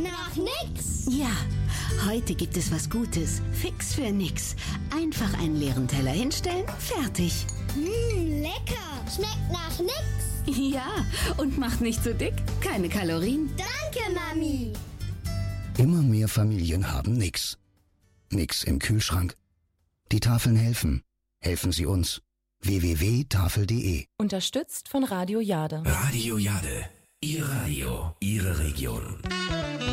nach nix. Ja, heute gibt es was Gutes. Fix für nix. Einfach einen leeren Teller hinstellen, fertig. Lecker. Schmeckt nach nix. Ja, und macht nicht so dick. Keine Kalorien. Danke, Mami. Immer mehr Familien haben nix. Nix im Kühlschrank. Die Tafeln helfen. Helfen Sie uns. www.tafel.de. Unterstützt von Radio Jade. Radio Jade. Ihr Radio, Ihre Region.